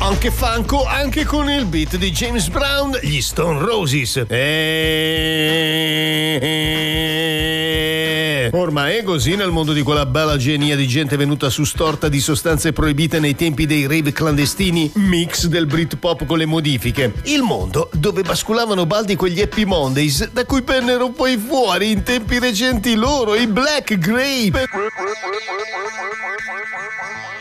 Anche funko, anche con il beat di James Brown, gli Stone Roses. Ormai è così nel mondo di quella bella genia di gente venuta su storta di sostanze proibite nei tempi dei rave clandestini, mix del Britpop con le modifiche. Il mondo dove basculavano baldi quegli Happy Mondays da cui vennero poi fuori in tempi recenti loro, i Black Grape.